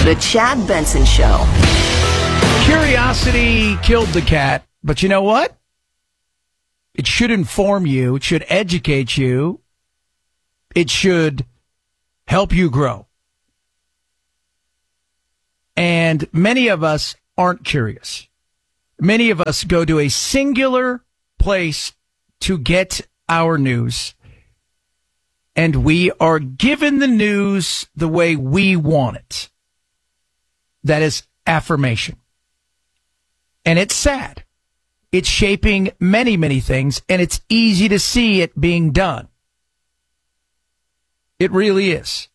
The Chad Benson Show. Curiosity killed the cat, but you know what? It should inform you. It should educate you. It should help you grow. And many of us aren't curious. Many of us go to a singular place to get our news. And we are given the news the way we want it. That is affirmation. And it's sad. It's shaping many, many things, and it's easy to see it being done. It really is.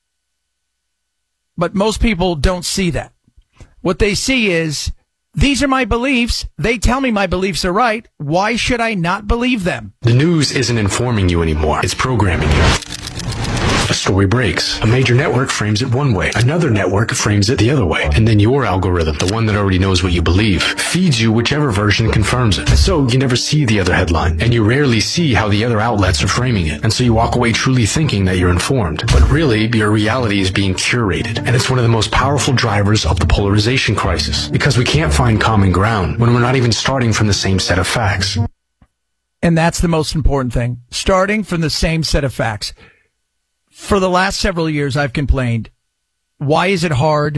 But most people don't see that. What they see is, these are my beliefs. They tell me my beliefs are right. Why should I not believe them? The news isn't informing you anymore. It's programming you. A story breaks. A major network frames it one way. Another network frames it the other way. And then your algorithm, the one that already knows what you believe, feeds you whichever version confirms it. And so you never see the other headline. And you rarely see how the other outlets are framing it. And so you walk away truly thinking that you're informed. But really, your reality is being curated. And it's one of the most powerful drivers of the polarization crisis. Because we can't find common ground when we're not even starting from the same set of facts. And that's the most important thing. Starting from the same set of facts. For the last several years, I've complained, why is it hard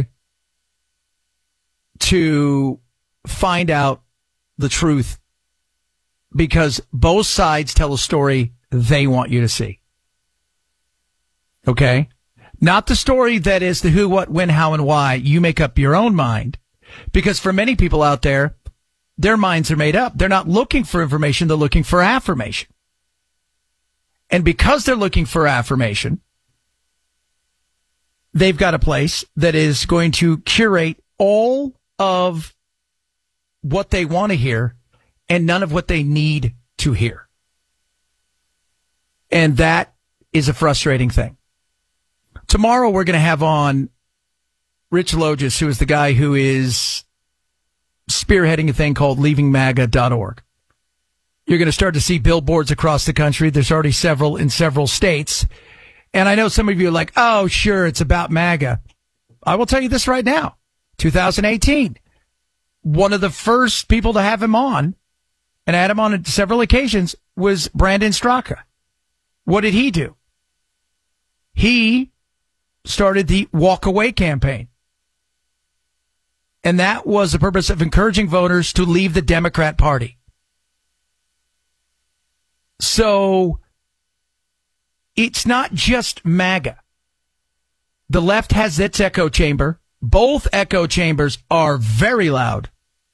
to find out the truth? Because both sides tell a story they want you to see. Okay? Not the story that is the who, what, when, how, and why. You make up your own mind. Because for many people out there, their minds are made up. They're not looking for information, they're looking for affirmation. And because they're looking for affirmation, they've got a place that is going to curate all of what they want to hear and none of what they need to hear. And that is a frustrating thing. Tomorrow we're going to have on Rich Logis, who is the guy who is spearheading a thing called leavingmaga.org. You're going to start to see billboards across the country. There's already several in several states. And I know some of you are like, oh, sure, it's about MAGA. I will tell you this right now. 2018, one of the first people to have him on, and I had him on at several occasions, was Brandon Straka. What did he do? He started the Walk Away campaign. And that was the purpose of encouraging voters to leave the Democrat Party. So it's not just MAGA. The left has its echo chamber. Both echo chambers are very loud.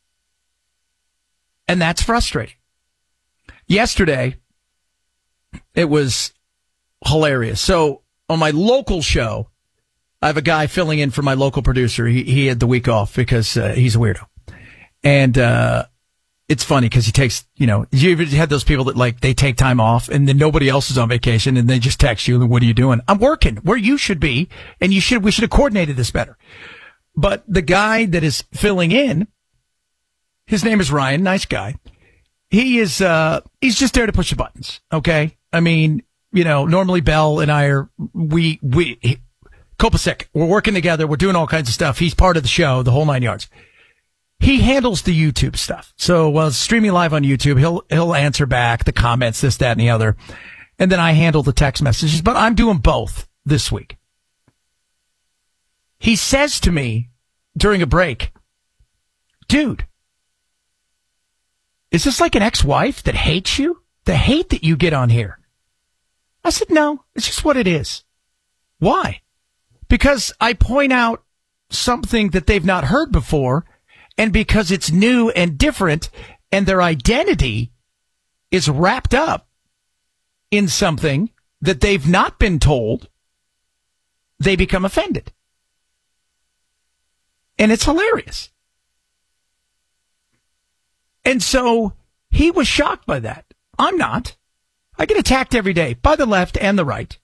And that's frustrating. Yesterday, it was hilarious. So on my local show, I have a guy filling in for my local producer. He had the week off because he's a weirdo. And it's funny because he takes, you ever had those people that like they take time off and then nobody else is on vacation and they just text you, what are you doing? I'm working where you should be, and we should have coordinated this better. But the guy that is filling in, his name is Ryan, nice guy. He is he's just there to push the buttons, okay? I mean, normally Bell and I are Kopasek, we're working together, we're doing all kinds of stuff. He's part of the show, the whole 9 yards. He handles the YouTube stuff. So while it's streaming live on YouTube, he'll answer back the comments, this, that, and the other. And then I handle the text messages, but I'm doing both this week. He says to me during a break, dude, is this like an ex-wife that hates you? The hate that you get on here? I said, no, it's just what it is. Why? Because I point out something that they've not heard before, and because it's new and different, and their identity is wrapped up in something that they've not been told, they become offended. And it's hilarious. And so he was shocked by that. I'm not. I get attacked every day by the left and the right.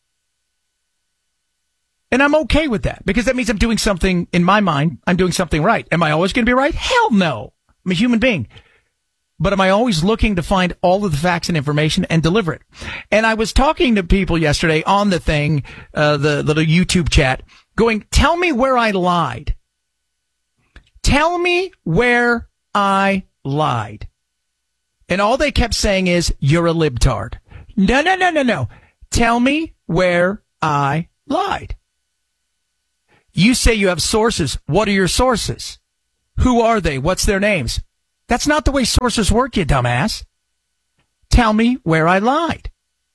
And I'm okay with that because that means I'm doing something, in my mind, I'm doing something right. Am I always going to be right? Hell no. I'm a human being. But am I always looking to find all of the facts and information and deliver it? And I was talking to people yesterday on the thing, the little YouTube chat, going, tell me where I lied. Tell me where I lied. And all they kept saying is, you're a libtard. No. Tell me where I lied. You say you have sources. What are your sources? Who are they? What's their names? That's not the way sources work, you dumbass. Tell me where I lied.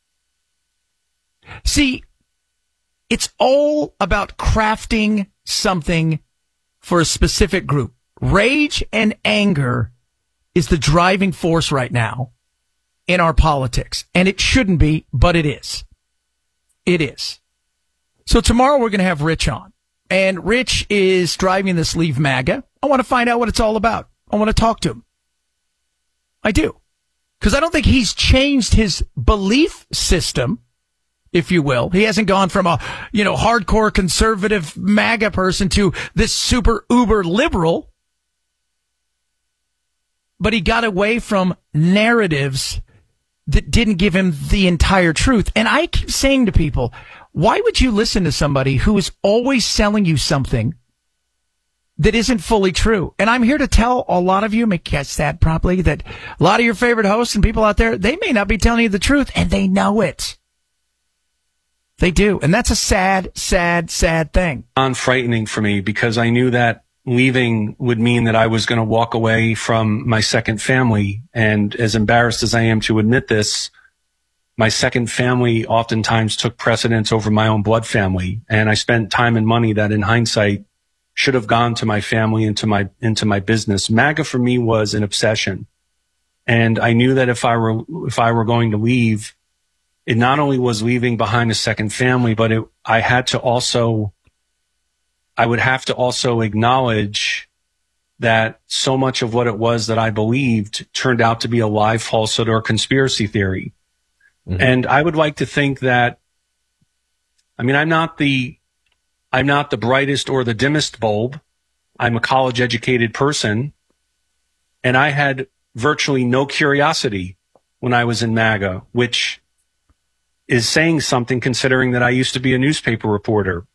See, it's all about crafting something for a specific group. Rage and anger is the driving force right now in our politics. And it shouldn't be, but it is. It is. So tomorrow we're going to have Rich on. And Rich is driving this Leave MAGA. I want to find out what it's all about. I want to talk to him. I do. Because I don't think he's changed his belief system, if you will. He hasn't gone from a, hardcore conservative MAGA person to this super uber liberal. But he got away from narratives that didn't give him the entire truth. And I keep saying to people, why would you listen to somebody who is always selling you something that isn't fully true? And I'm here to tell a lot of you, may guess that properly, that a lot of your favorite hosts and people out there, they may not be telling you the truth, and they know it. They do. And that's a sad, sad, sad thing. Frightening for me, because I knew that leaving would mean that I was going to walk away from my second family. And as embarrassed as I am to admit this, my second family oftentimes took precedence over my own blood family. And I spent time and money that in hindsight should have gone to my family, into my business. MAGA for me was an obsession. And I knew that if I were going to leave, it not only was leaving behind a second family, but I would have to also acknowledge that so much of what it was that I believed turned out to be a lie, falsehood, or conspiracy theory. Mm-hmm. And I would like to think that, I'm not the brightest or the dimmest bulb. I'm a college educated person, and I had virtually no curiosity when I was in MAGA, which is saying something considering that I used to be a newspaper reporter.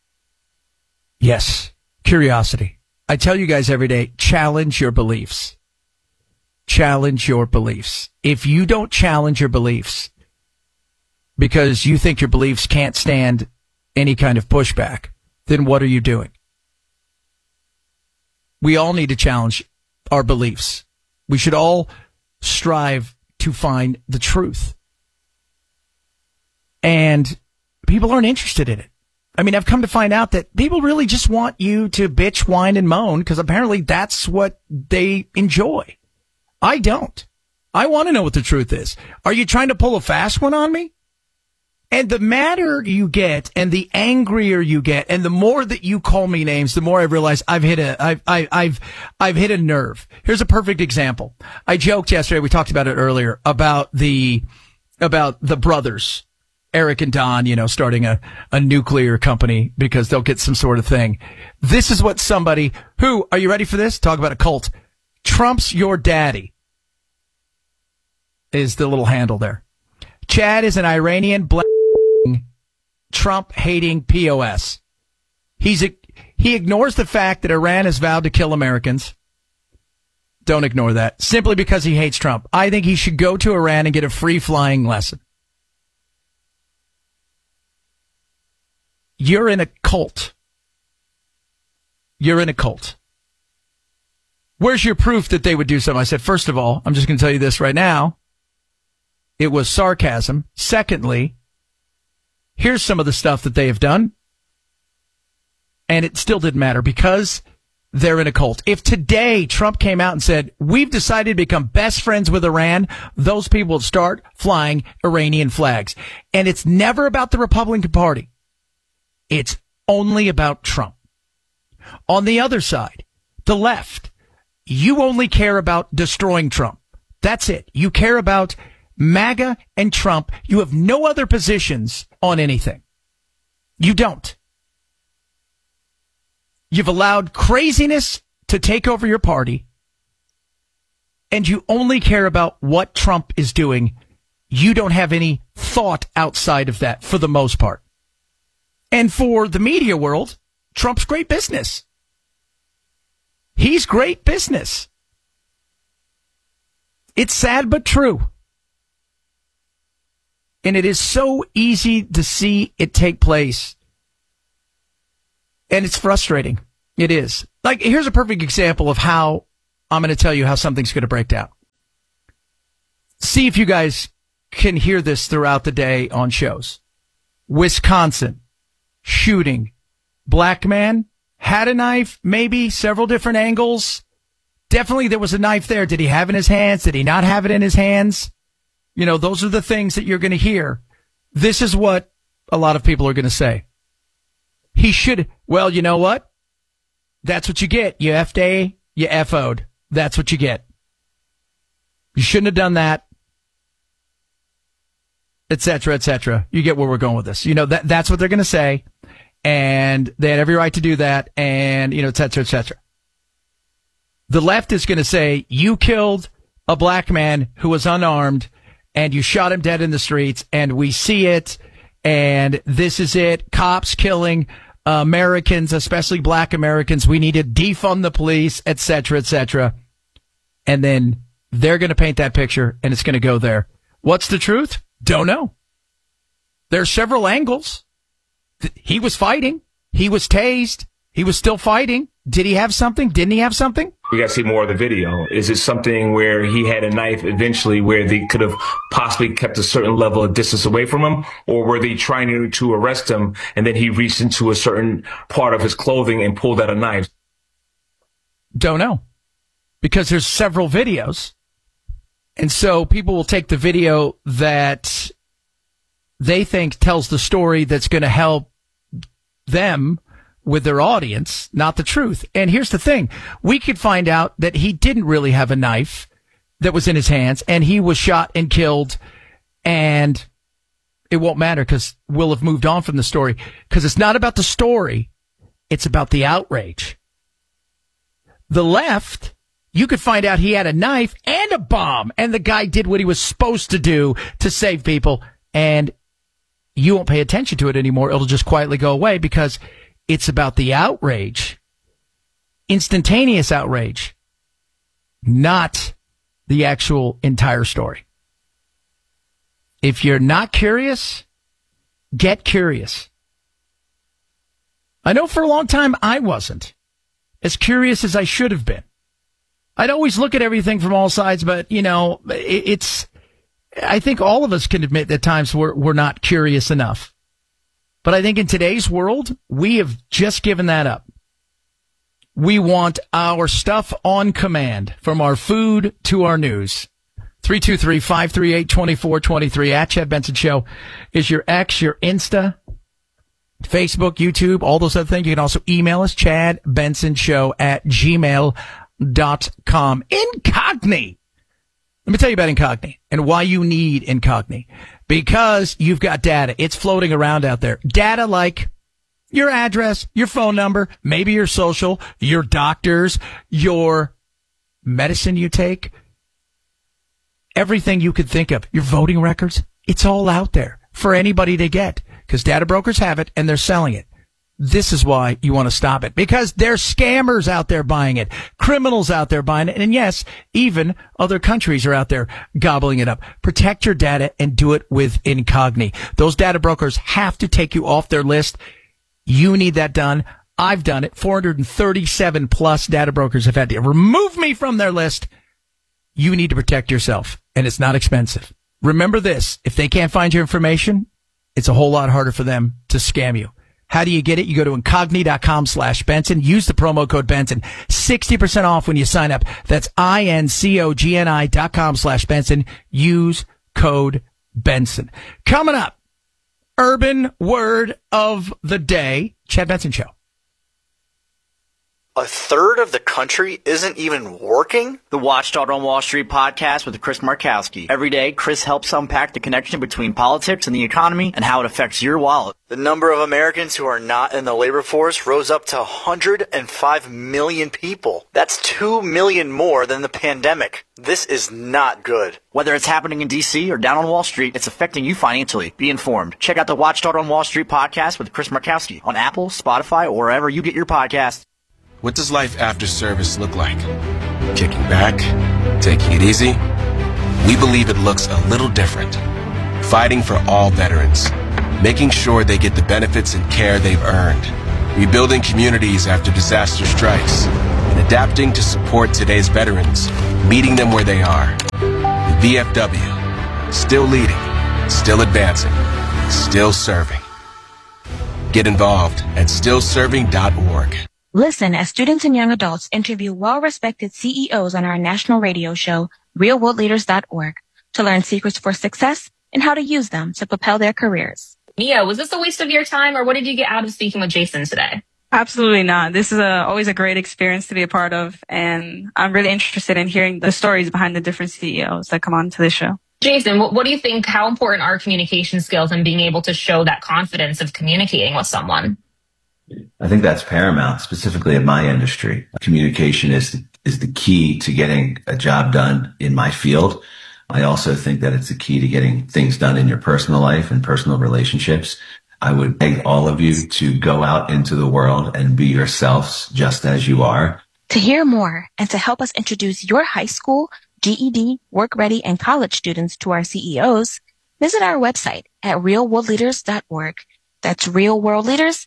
Yes, curiosity. I tell you guys every day, challenge your beliefs. Challenge your beliefs. If you don't challenge your beliefs because you think your beliefs can't stand any kind of pushback, then what are you doing? We all need to challenge our beliefs. We should all strive to find the truth. And people aren't interested in it. I've come to find out that people really just want you to bitch, whine, and moan because apparently that's what they enjoy. I don't. I want to know what the truth is. Are you trying to pull a fast one on me? And the madder you get and the angrier you get and the more that you call me names, the more I realize I've hit a nerve. Here's a perfect example. I joked yesterday, we talked about it earlier, about the brothers, Eric and Don, starting a nuclear company because they'll get some sort of thing. This is what somebody who, are you ready for this? Talk about a cult. Trump's your daddy is the little handle there. Chad is an Iranian Trump hating POS. He ignores the fact that Iran has vowed to kill Americans. Don't ignore that. Simply because he hates Trump. I think he should go to Iran and get a free flying lesson. You're in a cult. You're in a cult. Where's your proof that they would do something? I said, first of all, I'm just going to tell you this right now. It was sarcasm. Secondly, here's some of the stuff that they have done. And it still didn't matter because they're in a cult. If today Trump came out and said, we've decided to become best friends with Iran, those people would start flying Iranian flags. And it's never about the Republican Party. It's only about Trump. On the other side, the left, you only care about destroying Trump. That's it. You care about MAGA and Trump. You have no other positions on anything. You don't. You've allowed craziness to take over your party, and you only care about what Trump is doing. You don't have any thought outside of that for the most part. And for the media world, Trump's great business. He's great business. It's sad but true. And it is so easy to see it take place. And it's frustrating. It is. Like, here's a perfect example of how I'm going to tell you how something's going to break down. See if you guys can hear this throughout the day on shows. Wisconsin, shooting. Black man, had a knife, maybe several different angles. Definitely there was a knife there. Did he have it in his hands? Did he not have it in his hands? You know, those are the things that you're going to hear. This is what a lot of people are going to say. He should, well, you know what? That's what you get. You F-ed, you F-o'd. That's what you get. You shouldn't have done that, et cetera, et cetera. You get where we're going with this. You know, that's what they're going to say. And they had every right to do that. And, you know, et cetera, et cetera. The left is going to say, you killed a black man who was unarmed and you shot him dead in the streets, and we see it, and this is it. Cops killing Americans, especially black Americans. We need to defund the police, et cetera, et cetera. And then they're going to paint that picture, and it's going to go there. What's the truth? Don't know. There's several angles. He was fighting. He was tased. He was still fighting. Did he have something? Didn't he have something? We got to see more of the video. Is it something where he had a knife eventually where they could have possibly kept a certain level of distance away from him? Or were they trying to arrest him and then he reached into a certain part of his clothing and pulled out a knife? Don't know. Because there's several videos. And so people will take the video that they think tells the story that's going to help them with their audience, not the truth. And here's the thing. We could find out that he didn't really have a knife that was in his hands and he was shot and killed, and it won't matter because we'll have moved on from the story, because it's not about the story. It's about the outrage. The left, you could find out he had a knife and a bomb and the guy did what he was supposed to do to save people, and you won't pay attention to it anymore. It'll just quietly go away because it's about the outrage, instantaneous outrage, not the actual entire story. If you're not curious, get curious. I know for a long time I wasn't as curious as I should have been. I'd always look at everything from all sides, but, you know, I think all of us can admit that times we're not curious enough. But I think in today's world, we have just given that up. We want our stuff on command, from our food to our news. 323-538-2423 at Chad Benson Show is your X, your Insta, Facebook, YouTube, all those other things. You can also email us, chadbensonshow@gmail.com. Incogni. Let me tell you about Incogni and why you need Incogni. Because you've got data. It's floating around out there. Data like your address, your phone number, maybe your social, your doctors, your medicine you take, everything you could think of, your voting records. It's all out there for anybody to get because data brokers have it and they're selling it. This is why you want to stop it, because there's scammers out there buying it, criminals out there buying it, and yes, even other countries are out there gobbling it up. Protect your data and do it with Incogni. Those data brokers have to take you off their list. You need that done. I've done it. 437 plus data brokers have had to remove me from their list. You need to protect yourself, and it's not expensive. Remember this, if they can't find your information, it's a whole lot harder for them to scam you. How do you get it? You go to incogni.com/Benson. Use the promo code Benson. 60% off when you sign up. That's incogni.com/Benson. Use code Benson. Coming up, urban word of the day. Chad Benson Show. a third of the country isn't even working? The Watchdog on Wall Street podcast with Chris Markowski. Every day, Chris helps unpack the connection between politics and the economy and how it affects your wallet. The number of Americans who are not in the labor force rose up to 105 million people. That's 2 million more than the pandemic. This is not good. Whether it's happening in D.C. or down on Wall Street, it's affecting you financially. Be informed. Check out the Watchdog on Wall Street podcast with Chris Markowski on Apple, Spotify, or wherever you get your podcasts. What does life after service look like? Kicking back? Taking it easy? We believe it looks a little different. Fighting for all veterans. Making sure they get the benefits and care they've earned. Rebuilding communities after disaster strikes. And adapting to support today's veterans. Meeting them where they are. The VFW. Still leading. Still advancing. Still serving. Get involved at stillserving.org. Listen as students and young adults interview well-respected CEOs on our national radio show, realworldleaders.org, to learn secrets for success and how to use them to propel their careers. Mia, was this a waste of your time, or what did you get out of speaking with Jason today? Absolutely not. This is always a great experience to be a part of, and I'm really interested in hearing the stories behind the different CEOs that come on to the show. Jason, what do you think, how important are communication skills and being able to show that confidence of communicating with someone? I think that's paramount, specifically in my industry. Communication is the key to getting a job done in my field. I also think that it's the key to getting things done in your personal life and personal relationships. I would beg all of you to go out into the world and be yourselves just as you are. To hear more and to help us introduce your high school, GED, work ready, and college students to our CEOs, visit our website at realworldleaders.org. That's realworldleaders.org.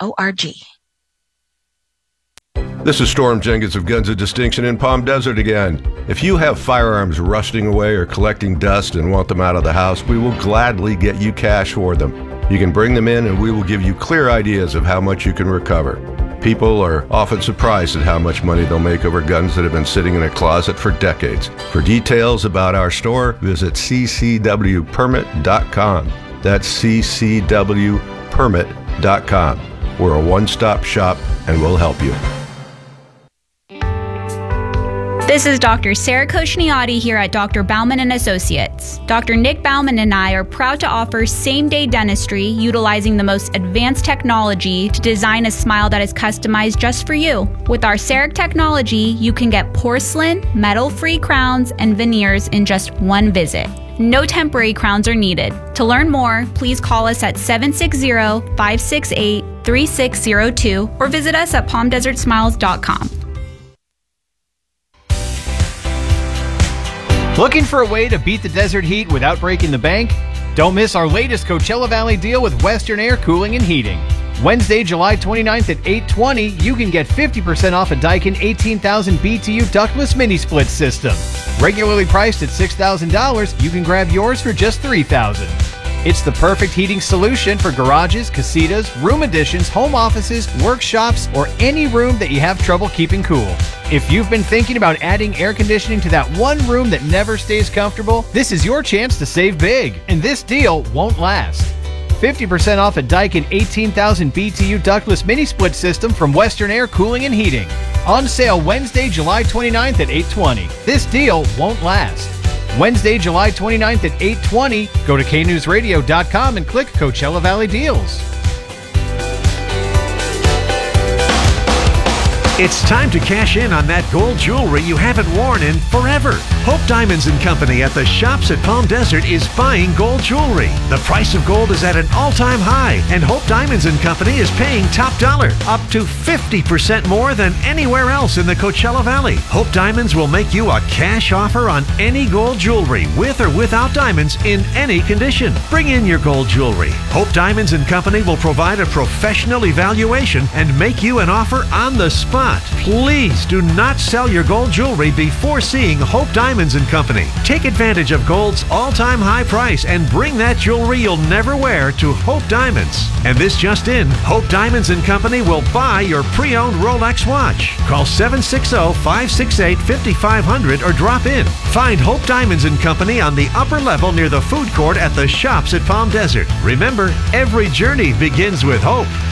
This is Storm Jenkins of Guns of Distinction in Palm Desert again. If you have firearms rusting away or collecting dust and want them out of the house, we will gladly get you cash for them. You can bring them in and we will give you clear ideas of how much you can recover. People are often surprised at how much money they'll make over guns that have been sitting in a closet for decades. For details about our store, visit ccwpermit.com. That's ccwpermit.com. We're a one-stop shop and we'll help you. This is Dr. Sarah Koshniotti here at Dr. Bauman & Associates. Dr. Nick Bauman and I are proud to offer same-day dentistry utilizing the most advanced technology to design a smile that is customized just for you. With our CEREC technology, you can get porcelain, metal-free crowns, and veneers in just one visit. No temporary crowns are needed. To learn more, please call us at 760-568-3602 or visit us at palmdesertsmiles.com. Looking for a way to beat the desert heat without breaking the bank? Don't miss our latest Coachella Valley deal with Western Air Cooling and Heating. Wednesday, July 29th at 8:20, you can get 50% off a Daikin 18,000 BTU ductless mini-split system. Regularly priced at $6,000, you can grab yours for just $3,000. It's the perfect heating solution for garages, casitas, room additions, home offices, workshops, or any room that you have trouble keeping cool. If you've been thinking about adding air conditioning to that one room that never stays comfortable, this is your chance to save big, and this deal won't last. 50% off a Daikin 18,000 BTU ductless mini-split system from Western Air Cooling and Heating. On sale Wednesday, July 29th at 8:20. This deal won't last. Wednesday, July 29th at 8:20. Go to knewsradio.com and click Coachella Valley Deals. It's time to cash in on that gold jewelry you haven't worn in forever. Hope Diamonds & Company at the Shops at Palm Desert is buying gold jewelry. The price of gold is at an all-time high, and Hope Diamonds & Company is paying top dollar, up to 50% more than anywhere else in the Coachella Valley. Hope Diamonds will make you a cash offer on any gold jewelry, with or without diamonds, in any condition. Bring in your gold jewelry. Hope Diamonds & Company will provide a professional evaluation and make you an offer on the spot. Please do not sell your gold jewelry before seeing Hope Diamonds & Company. Take advantage of gold's all-time high price and bring that jewelry you'll never wear to Hope Diamonds. And this just in, Hope Diamonds & Company will buy your pre-owned Rolex watch. Call 760-568-5500 or drop in. Find Hope Diamonds & Company on the upper level near the food court at the Shops at Palm Desert. Remember, every journey begins with hope.